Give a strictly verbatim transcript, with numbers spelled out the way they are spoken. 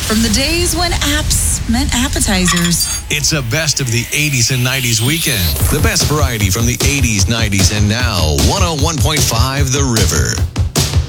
from the days when apps meant appetizers. It's a best of the eighties and nineties weekend. The best variety from the eighties, nineties, and now one oh one point five The River.